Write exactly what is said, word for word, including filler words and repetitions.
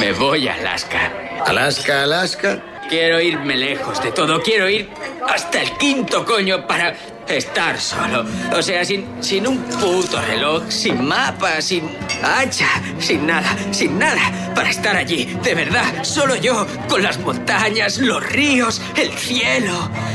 Me voy a Alaska. ¿Alaska, Alaska? Quiero irme lejos de todo. Quiero ir hasta el quinto coño para estar solo. O sea, sin, sin un puto reloj, sin mapa, sin hacha, sin nada, sin nada. Para estar allí, de verdad, solo yo, con las montañas, los ríos, el cielo.